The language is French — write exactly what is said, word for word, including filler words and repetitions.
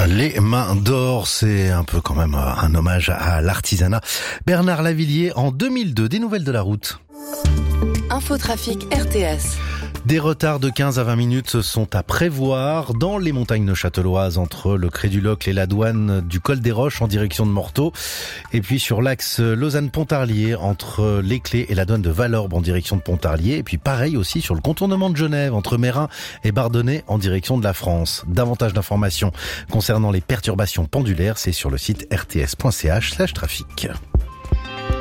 Les mains d'or, c'est un peu quand même un hommage à l'artisanat. Bernard Lavillier, en deux mille deux, des nouvelles de la route. Infotrafic R T S. Des retards de quinze à vingt minutes sont à prévoir dans les montagnes neuchâteloises entre le Cré-du-Locle et la douane du Col des Roches en direction de Morteau. Et puis sur l'axe Lausanne-Pontarlier entre les Clés et la douane de Valorbe en direction de Pontarlier. Et puis pareil aussi sur le contournement de Genève entre Mérin et Bardonnay en direction de la France. Davantage d'informations concernant les perturbations pendulaires, c'est sur le site r t s point c h slash trafic.